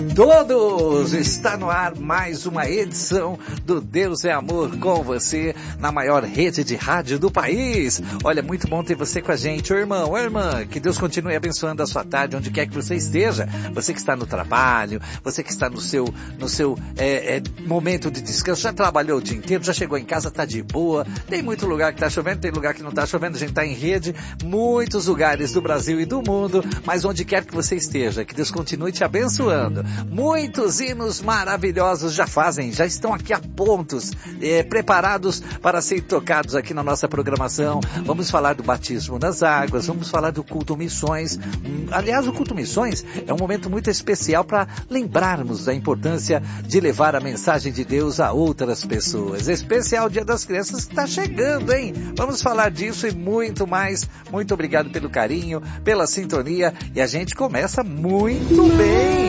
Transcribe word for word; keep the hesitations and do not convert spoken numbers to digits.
todos! Está no ar mais uma edição do Deus é Amor com você, na maior rede de rádio do país. Olha, muito bom ter você com a gente, ô irmão, ô irmã, que Deus continue abençoando a sua tarde, onde quer que você esteja. Você que está no trabalho, você que está no seu, no seu é, é, momento de descanso, já trabalhou o dia inteiro, já chegou em casa, está de boa. Tem muito lugar que está chovendo, tem lugar que não está chovendo, a gente está em rede, muitos lugares do Brasil e do mundo, mas onde quer que você esteja, que Deus continue te abençoando. Muitos hinos maravilhosos já fazem, já estão aqui a pontos, é, preparados para serem tocados aqui na nossa programação. Vamos falar do batismo nas águas, vamos falar do culto missões. Hum, aliás, o culto missões é um momento muito especial para lembrarmos da importância de levar a mensagem de Deus a outras pessoas. Especial Dia das Crianças está chegando, hein? Vamos falar disso e muito mais. Muito obrigado pelo carinho, pela sintonia, e a gente começa muito bem.